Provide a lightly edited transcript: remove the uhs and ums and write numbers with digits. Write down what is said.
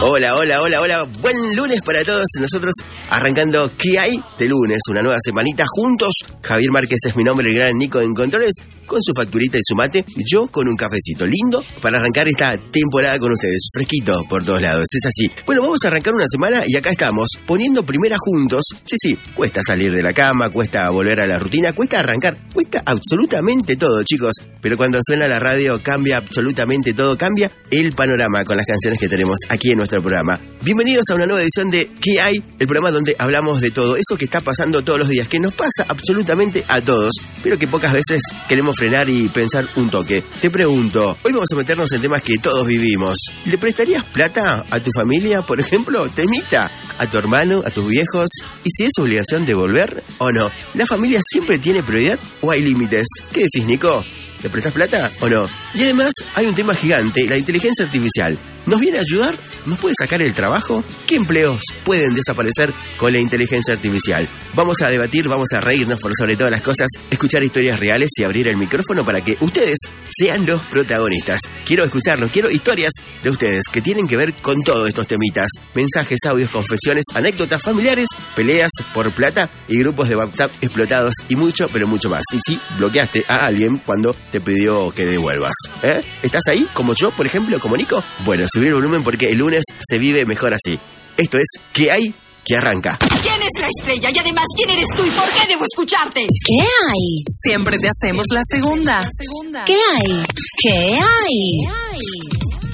Hola, hola, hola, hola. Buen lunes para todos. Nosotros arrancando ¿Qué hay? De lunes, una nueva semanita juntos. Javier Márquez es mi nombre, el gran Nico en controles, con su facturita y su mate, y yo con un cafecito lindo para arrancar esta temporada con ustedes. Fresquito por todos lados, es así. Bueno, vamos a arrancar una semana y acá estamos, poniendo primera juntos. Sí, cuesta salir de la cama, cuesta volver a la rutina, cuesta arrancar, cuesta absolutamente todo, chicos. Pero cuando suena la radio cambia absolutamente todo, cambia el panorama con las canciones que tenemos aquí en nuestro programa. Bienvenidos a una nueva edición de ¿Qué hay? El programa donde hablamos de todo, eso que está pasando todos los días, que nos pasa absolutamente a todos, pero que pocas veces queremos frenar y pensar un toque. Te pregunto, hoy vamos a meternos en temas que todos vivimos. ¿Le prestarías plata a tu familia, por ejemplo? ¿Temita? ¿A tu hermano? ¿A tus viejos? ¿Y si es obligación devolver o no? ¿La familia siempre tiene prioridad o hay límites? ¿Qué decís, Nico? ¿Le prestás plata o no? Y además hay un tema gigante, la inteligencia artificial. ¿Nos viene a ayudar? ¿Nos puede sacar el trabajo? ¿Qué empleos pueden desaparecer con la inteligencia artificial? Vamos a debatir, vamos a reírnos por sobre todas las cosas, escuchar historias reales y abrir el micrófono para que ustedes sean los protagonistas. Quiero escucharlos, quiero historias de ustedes que tienen que ver con todos estos temitas. Mensajes, audios, confesiones, anécdotas familiares, peleas por plata y grupos de WhatsApp explotados y mucho, pero mucho más. Y si bloqueaste a alguien cuando te pidió que devuelvas. ¿Estás ahí? Como yo, por ejemplo, como Nico. Bueno, subir el volumen porque el lunes se vive mejor así. Esto es ¿Qué hay? Que arranca. ¿Quién es la estrella? Y además, ¿quién eres tú y por qué debo escucharte? ¿Qué hay? Siempre te hacemos la segunda. ¿Qué hay? ¿Qué hay?